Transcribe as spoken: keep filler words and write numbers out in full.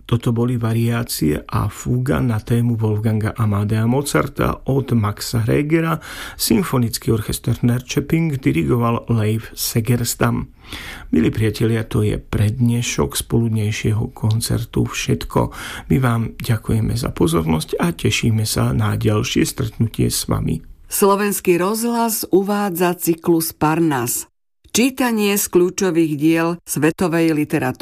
Toto boli variácie a fúga na tému Wolfganga Amadea Mozarta od Maxa Regera. Symfonický orchester Norrköping dirigoval Leif Segerstam. Milí priatelia, to je prednešok z poludnejšieho koncertu všetko. My vám ďakujeme za pozornosť a tešíme sa na ďalšie stretnutie s vami. Slovenský rozhlas uvádza cyklus Parnas. Čítanie z kľúčových diel svetovej literatúry.